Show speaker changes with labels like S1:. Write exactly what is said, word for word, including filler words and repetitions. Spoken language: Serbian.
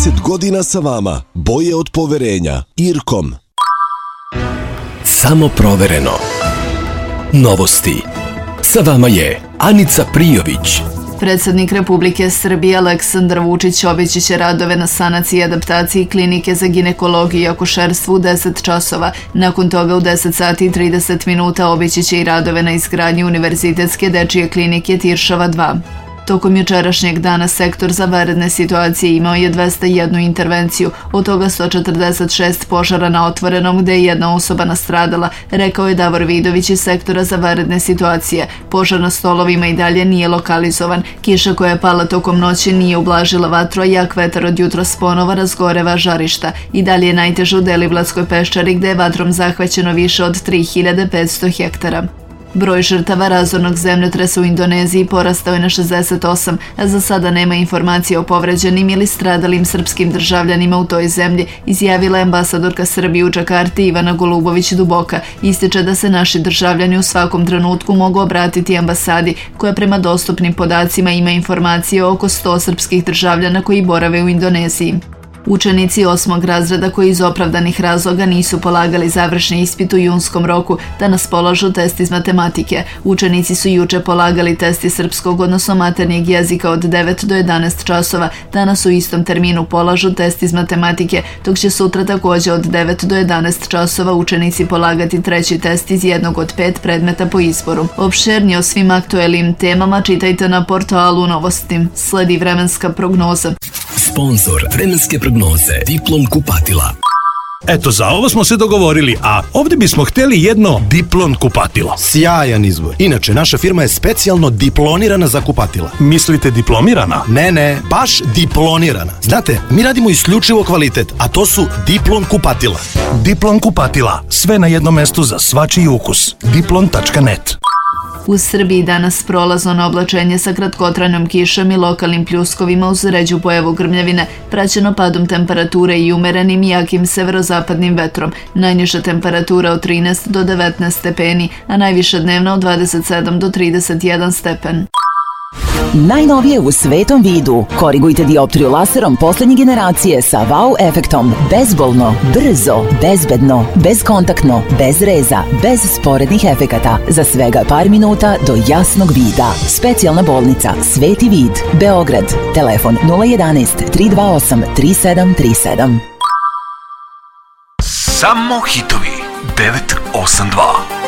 S1: trideset godina sa vama. Boje od poverenja. Irkom.
S2: Samo provereno. Novosti. Sa vama je Anica Prijović.
S3: Predsjednik Republike Srbije Aleksandar Vučić obići će radove na sanaciji i adaptaciji klinike za ginekologiju i akušerstvo u deset časova. Nakon toga u deset sati i trideset minuta obići će i radove na izgradnji Univerzitetske dečije klinike Tiršova dva. Tokom jučerašnjeg dana sektor za vanredne situacije imao je dvesta jedan intervenciju, od toga sto četrdeset šest požara na otvorenom gde je jedna osoba nastradala, rekao je Davor Vidović iz sektora za vanredne situacije. Požar na stolovima i dalje nije lokalizovan. Kiša koja je pala tokom noći nije ublažila vatru, a jak vetar od jutros ponovo razgoreva žarišta. I dalje je najteže u Deliblatskoj peščari gde je vatrom zahvaćeno više od tri hiljade petsto hektara. Broj žrtava razornog zemljotresa u Indoneziji porastao je na šezdeset osam, a za sada nema informacije o povređenim ili stradalim srpskim državljanima u toj zemlji, izjavila je ambasadorka Srbije u Džakarti Ivana Golubović-Duboka. Ističe da se naši državljani u svakom trenutku mogu obratiti ambasadi, koja prema dostupnim podacima ima informacije o oko sto srpskih državljana koji borave u Indoneziji. Učenici osmog razreda koji iz opravdanih razloga nisu polagali završni ispit u junskom roku danas polažu test iz matematike. Učenici su juče polagali test iz srpskog, odnosno maternjeg jezika od devet do jedanaest časova. Danas u istom terminu polažu test iz matematike, dok će sutra također od devet do jedanaest časova učenici polagati treći test iz jednog od pet predmeta po izboru. Opširnije o svim aktuelnim temama čitajte na portalu Novosti. Sledi vremenska prognoza.
S2: Sponzor vremenske prognoze Diplom kupatila.
S4: Eto, za ovo smo se dogovorili, a ovdje bismo htjeli jedno Diplom kupatilo.
S5: Sjajan izbor. Inače, naša firma je specijalno diplonirana za kupatila.
S4: Mislite diplomirana?
S5: Ne, ne, baš diplonirana. Znate, mi radimo isključivo kvalitet, a to su Diplom kupatila.
S4: Diplom kupatila. Sve na jednom mestu za svačiji ukus. diplom tačka net.
S3: U Srbiji danas prolazno na oblačenje sa kratkotrajnom kišom i lokalnim pljuskovima uz ređu pojavu grmljavine, praćeno padom temperature i umerenim i jakim severozapadnim vetrom. Najniža temperatura od trinaest do devetnaest stepeni, a najviša dnevna od dvadeset sedam do trideset jedan stepen.
S6: Najnovije u svetom vidu. Korigujte dioptriju laserom poslednje generacije sa wow efektom. Bezbolno, brzo, bezbedno, bezkontaktno, bez reza, bez sporednih efekata. Za svega par minuta do jasnog vida. Specijalna bolnica Sveti vid, Beograd. Telefon nula jedanaest tri dva osam tri sedam tri sedam.
S7: Samo hitovi devet osam dva.